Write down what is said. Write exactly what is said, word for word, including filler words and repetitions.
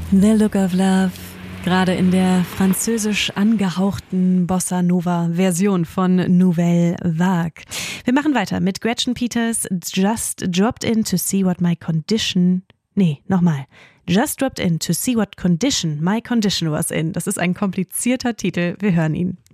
The Look of Love, gerade in der französisch angehauchten Bossa Nova Version von Nouvelle Vague. Wir machen weiter mit Gretchen Peters, Just Dropped In to See What My Condition, nee, nochmal. Just Dropped In to See What Condition My Condition Was In. Das ist ein komplizierter Titel, wir hören ihn.